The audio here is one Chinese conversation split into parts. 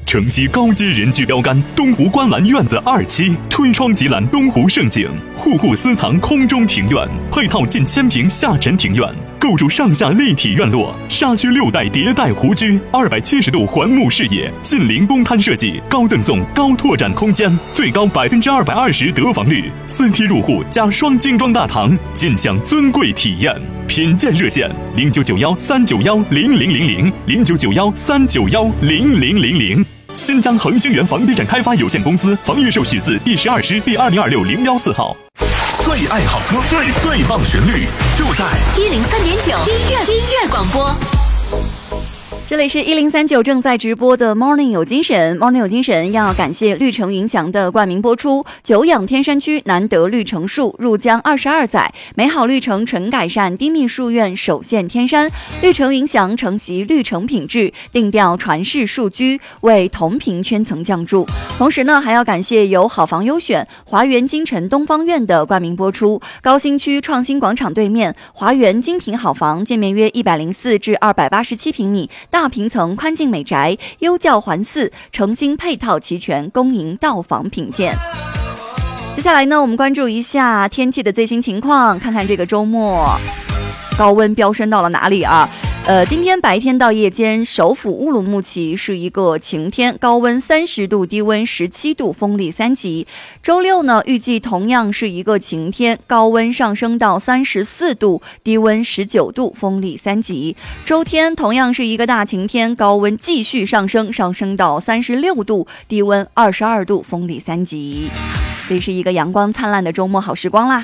城西高阶人居标杆，东湖观澜院子2期，推窗即览东湖盛景，户户私藏空中庭院，配套近1000平下沉庭院，构筑上下立体院落，沙区6代迭代湖居，270度环幕视野，近邻公摊设计，高赠送高拓展空间，最高220%得房率，4梯入户加双精装大堂，尽享尊贵体验。品鉴热线0991-391-0000，0991-391-0000。新疆恒星源房地产开发有限公司房业授许字第12师第2026-014号。 最爱好歌，最棒旋律，就在 103.9音乐广播。 这里是1039正在直播的 Morning 有精神 Morning 有精神要感谢绿城云祥的冠名播出。久仰天山区难得绿城树，入江22载，美好绿城纯改善，低密树院首现天山。绿城云祥承袭绿城品质，定调传世树居，为同频圈层降注。同时呢，还要感谢由好房优选华园金城东方院的冠名播出。高新区创新广场对面，华园精品好房，建面约104至287平米，大平层宽进美宅，优教环伺，诚心配套齐全，恭迎到访品鉴。接下来呢，我们关注一下天气的最新情况，看看这个周末高温飙升到了哪里啊？今天白天到夜间，首府乌鲁木齐是一个晴天，高温30度，低温17度，风力3级。周六呢，预计同样是一个晴天，高温上升到34度，低温19度，风力3级。周天同样是一个大晴天，高温继续上升到36度，低温22度，风力3级。这是一个阳光灿烂的周末好时光啦。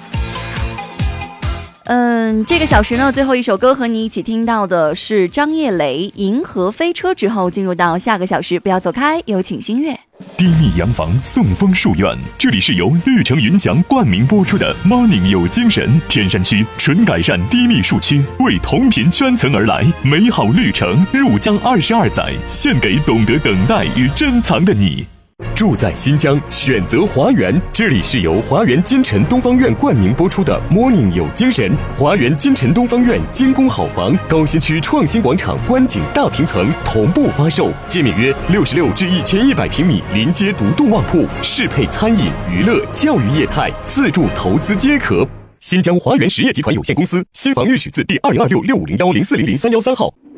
这个小时呢，最后一首歌和你一起听到的是张叶雷《银河飞车》，之后进入到下个小时，不要走开，有请新月。 低密洋房送风树院，这里是由绿城云祥冠名播出的 Morning 有精神。天山区纯改善低密树区，为同频圈层而来，美好绿城入江22载，献给懂得等待与珍藏的你。 住在新疆，选择华园，这里是由华园金城东方院冠名播出的 Morning 有精神。华园金城东方院精工好房，高新区创新广场观景大平层同步发售，建面约66至1100平米，临街独栋旺铺，适配餐饮、娱乐、教育业态，自住投资皆可。新疆华园实业集团有限公司新房预许字第2026-650-0400-313号。